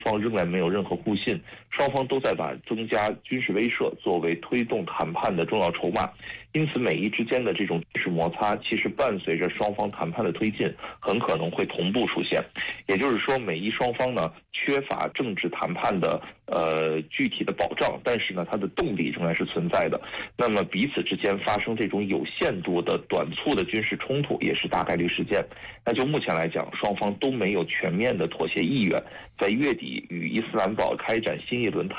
方仍然没有任何互信，双方都在把增加军事威慑作为推动谈判的重要筹码，因此美伊之间的这种军事摩擦，其实伴随着双方谈判的推进，很可能会同步出现。也就是说，美伊双方呢缺乏政治谈判的具体的保障，但是呢它的动力仍然是存在的。那么彼此之间发生这种有限度的短促的军事冲突，也是大概率事件。那就目前来讲，双方都没有全面的妥协意愿，在月底与伊斯兰堡开展新一轮谈